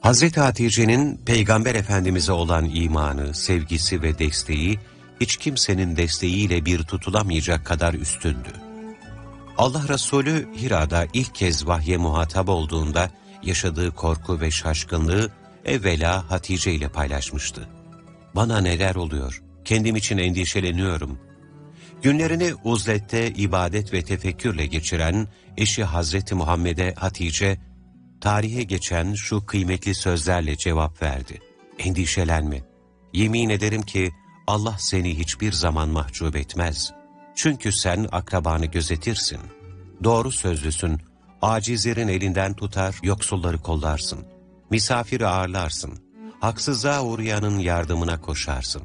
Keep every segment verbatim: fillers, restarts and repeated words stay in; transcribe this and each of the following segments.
Hazreti Hatice'nin Peygamber Efendimiz'e olan imanı, sevgisi ve desteği, hiç kimsenin desteğiyle bir tutulamayacak kadar üstündü. Allah Resulü Hira'da ilk kez vahye muhatap olduğunda yaşadığı korku ve şaşkınlığı evvela Hatice ile paylaşmıştı. "Bana neler oluyor? Kendim için endişeleniyorum." Günlerini uzlette, ibadet ve tefekkürle geçiren eşi Hazreti Muhammed'e Hatice, tarihe geçen şu kıymetli sözlerle cevap verdi. "Endişelenme. Yemin ederim ki Allah seni hiçbir zaman mahcup etmez. Çünkü sen akrabanı gözetirsin. Doğru sözlüsün, acizlerin elinden tutar, yoksulları kollarsın. Misafiri ağırlarsın. Haksızlığa uğrayanın yardımına koşarsın."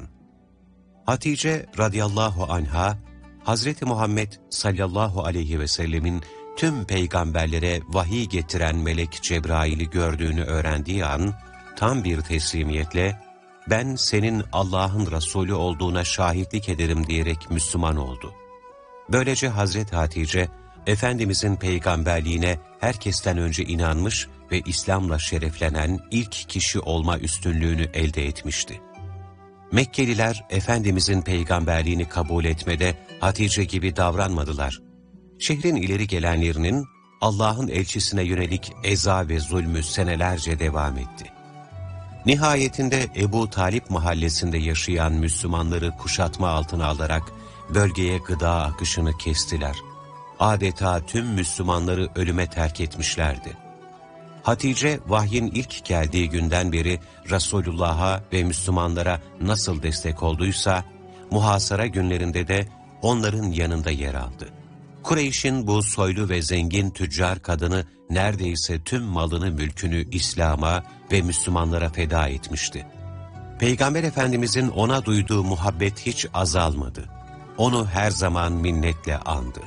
Hatice radıyallahu anha, Hazreti Muhammed sallallahu aleyhi ve sellemin tüm peygamberlere vahiy getiren melek Cebrail'i gördüğünü öğrendiği an, tam bir teslimiyetle, "Ben senin Allah'ın Resulü olduğuna şahitlik ederim" diyerek Müslüman oldu. Böylece Hazreti Hatice, Efendimizin peygamberliğine herkesten önce inanmış ve İslam'la şereflenen ilk kişi olma üstünlüğünü elde etmişti. Mekkeliler Efendimizin peygamberliğini kabul etmede Hatice gibi davranmadılar. Şehrin ileri gelenlerinin Allah'ın elçisine yönelik eza ve zulmü senelerce devam etti. Nihayetinde Ebu Talip mahallesinde yaşayan Müslümanları kuşatma altına alarak bölgeye gıda akışını kestiler. Adeta tüm Müslümanları ölüme terk etmişlerdi. Hatice, vahyin ilk geldiği günden beri Resulullah'a ve Müslümanlara nasıl destek olduysa, muhasara günlerinde de onların yanında yer aldı. Kureyş'in bu soylu ve zengin tüccar kadını neredeyse tüm malını mülkünü İslam'a ve Müslümanlara feda etmişti. Peygamber Efendimizin ona duyduğu muhabbet hiç azalmadı. Onu her zaman minnetle andı.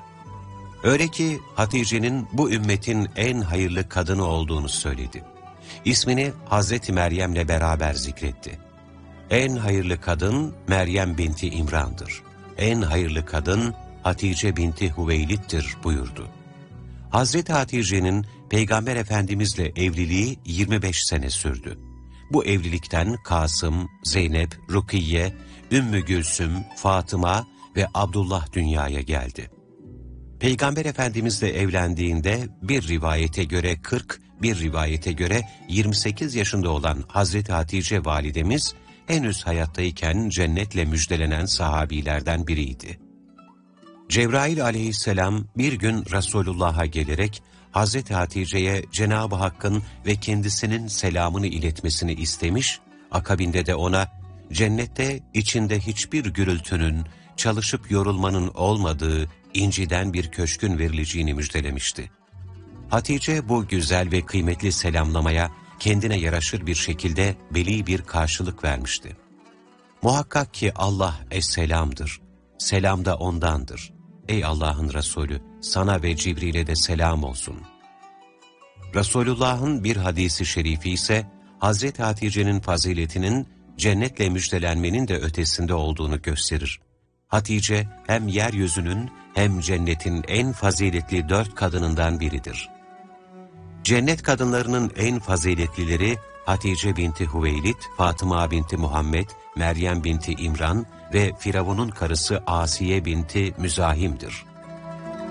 Öyle ki Hatice'nin bu ümmetin en hayırlı kadını olduğunu söyledi. İsmini Hazreti Meryem'le beraber zikretti. En hayırlı kadın Meryem binti İmran'dır. En hayırlı kadın Hatice binti Hüveylid'dir buyurdu. Hazreti Hatice'nin Peygamber Efendimizle evliliği yirmi beş sene sürdü. Bu evlilikten Kasım, Zeynep, Rukiye, Ümmü Gülsüm, Fatıma ve Abdullah dünyaya geldi. Peygamber Efendimizle evlendiğinde bir rivayete göre kırk, bir rivayete göre yirmi sekiz yaşında olan Hazreti Hatice validemiz henüz hayattayken cennetle müjdelenen sahabilerden biriydi. Cebrail aleyhisselam bir gün Resulullah'a gelerek Hazreti Hatice'ye Cenab-ı Hakk'ın ve kendisinin selamını iletmesini istemiş, akabinde de ona cennette içinde hiçbir gürültünün, çalışıp yorulmanın olmadığı inciden bir köşkün verileceğini müjdelemişti. Hatice bu güzel ve kıymetli selamlamaya kendine yaraşır bir şekilde beli bir karşılık vermişti. "Muhakkak ki Allah es-selam'dır, selam da ondandır. Ey Allah'ın Resulü, sana ve Cibril'e de selam olsun." Resulullah'ın bir hadisi şerifi ise Hazreti Hatice'nin faziletinin cennetle müjdelenmenin de ötesinde olduğunu gösterir. Hatice hem yeryüzünün hem cennetin en faziletli dört kadınından biridir. Cennet kadınlarının en faziletlileri Hatice binti Hüveylid, Fatıma binti Muhammed, Meryem binti İmran ve Firavun'un karısı Asiye binti Müzahim'dir.